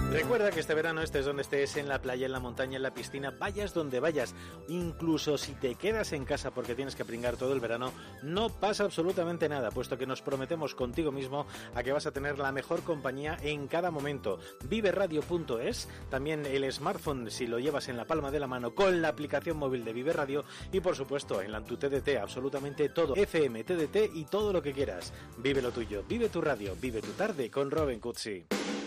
Recuerda que este verano estés donde estés, en la playa, en la montaña, en la piscina, vayas donde vayas, incluso si te quedas en casa porque tienes que pringar todo el verano, no pasa absolutamente nada, puesto que nos prometemos contigo mismo a que vas a tener la mejor compañía en cada momento. Viveradio.es, también el smartphone si lo llevas en la palma de la mano con la aplicación móvil de Vive Radio y por supuesto en la tu TDT, absolutamente todo, FM, TDT y todo lo que quieras. Vive lo tuyo, vive tu radio, vive tu tarde con Robin Cutsi.